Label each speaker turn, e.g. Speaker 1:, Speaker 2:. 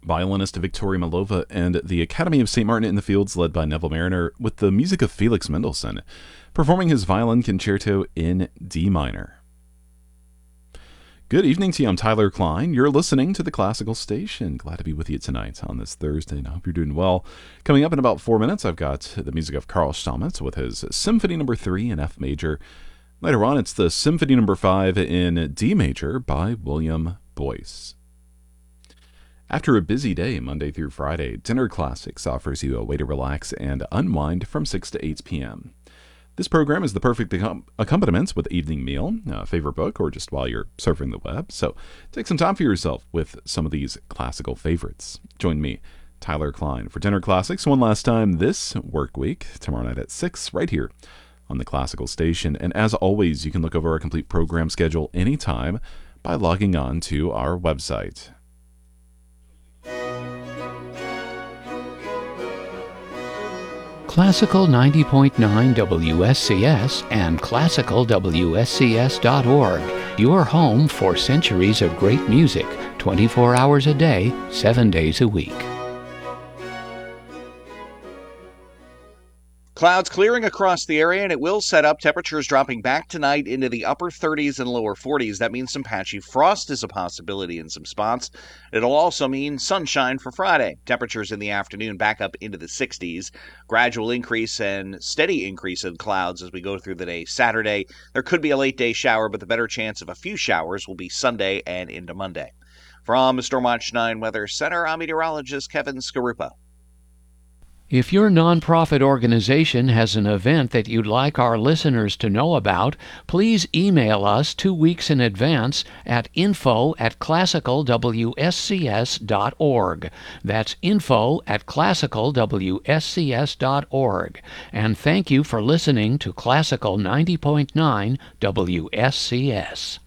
Speaker 1: violinist Victoria Malova, and the Academy of St. Martin in the Fields, led by Neville Mariner, with the music of Felix Mendelssohn, performing his violin concerto in D minor. Good evening to you. I'm Tyler Klein. You're listening to the Classical Station. Glad to be with you tonight on this Thursday, and I hope you're doing well. Coming up in about 4 minutes, I've got the music of Karl Stamitz with his Symphony No. 3 in F major. Later on, it's the Symphony No. 5 in D major by William Boyce. After a busy day, Monday through Friday, Dinner Classics offers you a way to relax and unwind from 6 to 8 p.m. This program is the perfect accompaniment with evening meal, a favorite book, or just while you're surfing the web. So take some time for yourself with some of these classical favorites. Join me, Tyler Klein, for Dinner Classics one last time this work week, tomorrow night at 6, right here on the Classical Station. And as always, you can look over our complete program schedule anytime by logging on to our website.
Speaker 2: Classical 90.9 WSCS and classicalwscs.org, your home for centuries of great music, 24 hours a day, 7 days a week.
Speaker 3: Clouds clearing across the area, and it will set up. Temperatures dropping back tonight into the upper 30s and lower 40s. That means some patchy frost is a possibility in some spots. It'll also mean sunshine for Friday. Temperatures in the afternoon back up into the 60s. Gradual increase and steady increase in clouds as we go through the day. Saturday, there could be a late day shower, but the better chance of a few showers will be Sunday and into Monday. From the Stormwatch 9 Weather Center, I'm meteorologist Kevin Skarupa.
Speaker 2: If your nonprofit organization has an event that you'd like our listeners to know about, please email us 2 weeks in advance at info@classicalwscs.org. That's info@classicalwscs.org. And thank you for listening to Classical 90.9 WSCS.